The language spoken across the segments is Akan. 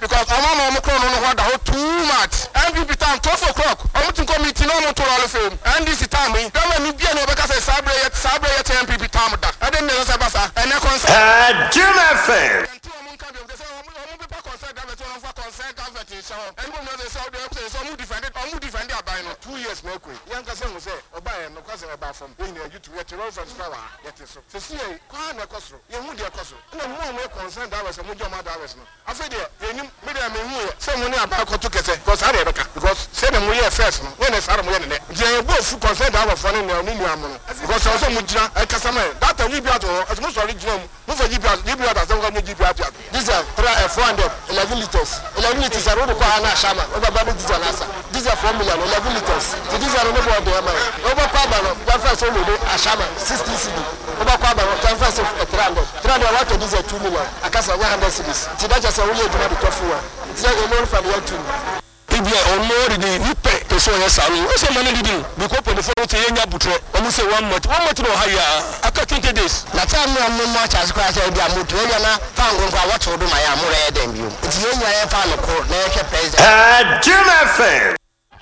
because I'm no too much. MPP time 12 o'clock. I'm to committee no to all of him. And this time we don't need to be because I sabre MPP time. I didn't know Sabasa and I concern. Jim FM. And we know they saw the some who defended 2 years no quick. Young cousin will say, Obay no cousin about from being you to get your own from Squawa. Yet so. So see, Kwan a Costro, you would your Costro. No more concerned that was a Mujama Davis. I said, you medium someone about Kotukase, because I never because send them we are first when it's out of winning it. They both concerned our fun in the Niniam. Because also Mujina, a customer, that we be as most original, move a Gibia as a Gibia. These are 400, 11 liters. 11 liters are over Shama, over Babu Dizanasa. These are 4 million, 11 liters. So these are over the over Pabano, one first only Ashama, 60 cedi. Over Pabano, one first of 300. 300 water, these are 2 million. I can't say 100 cities. So that's just a really good tough. It's like a more for the two. Ibia onori di nipe peso ya saru o se mane didi because for the phone to yenya butre o mu say 1 month no haya aka 20 days na time no mo ma charge kwa say dia moto ya na fa ngwa what do my am re dem biom nti yenya ya fa no ko na yeke president Jim FM.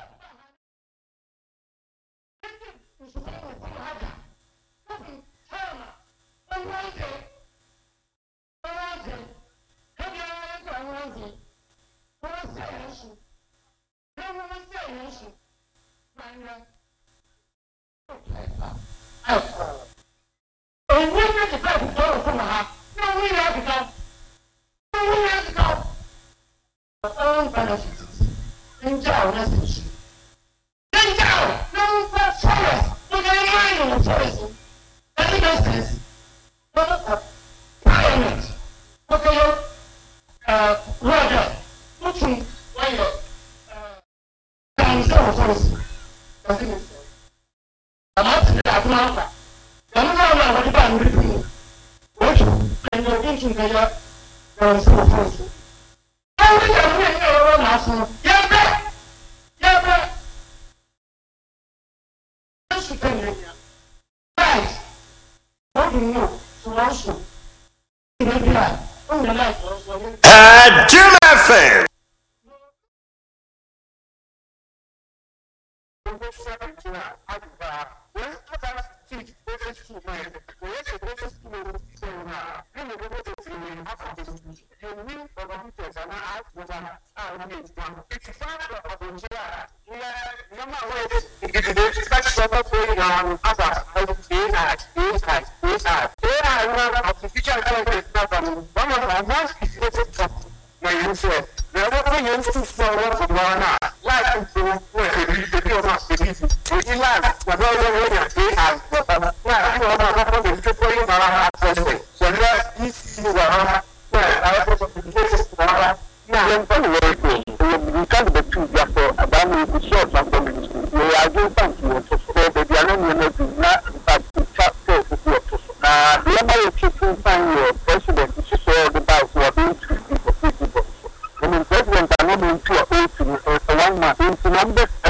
Jim FM. President, I'm not going to 1 month.